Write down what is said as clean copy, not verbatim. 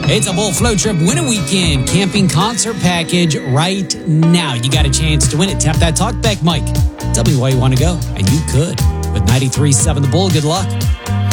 It's a Bull Flow Trip Winter Weekend camping concert package right now. You got a chance to win it. Tap that talkback mic. Tell me why you want to go, and you could. With 93.7 The Bull, good luck.